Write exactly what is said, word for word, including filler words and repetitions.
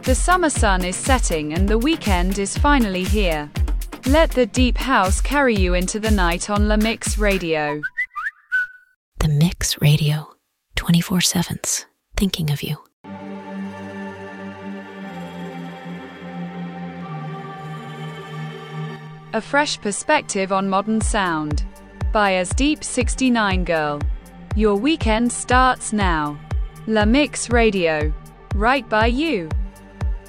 The summer sun is setting and the weekend is finally here. Let the deep house carry you into the night on La Mix Radio. The Mix Radio, twenty-four sevens, thinking of you. A fresh perspective on modern sound. By As Deep sixty-nine Girl. Your weekend starts now. La Mix Radio. Right by you.